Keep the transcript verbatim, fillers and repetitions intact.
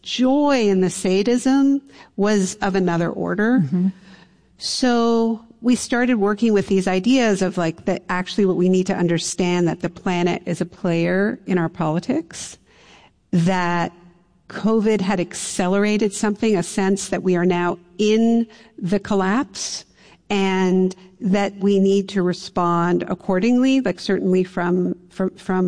joy and the sadism was of another order. Mm-hmm. So we started working with these ideas of like that actually what we need to understand that the planet is a player in our politics, that COVID had accelerated something, a sense that we are now in the collapse and that we need to respond accordingly, like certainly from, from, from